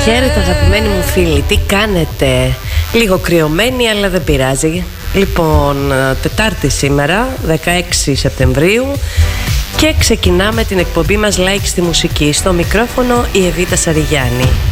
Χαίρετε αγαπημένοι μου φίλοι, τι κάνετε? Λίγο κρυωμένοι αλλά δεν πειράζει. Λοιπόν, Τετάρτη σήμερα, 16 Σεπτεμβρίου, και ξεκινάμε την εκπομπή μας Like στη μουσική. Στο μικρόφωνο η Εβίτα Σαριγιάννη.